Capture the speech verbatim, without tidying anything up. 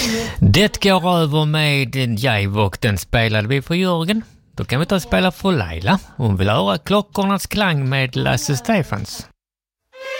Det går över med Jive och den spelade vi för Jörgen. Då kan vi ta och spela för Laila. Hon vill höra klockornas klang med Lasse Stefans.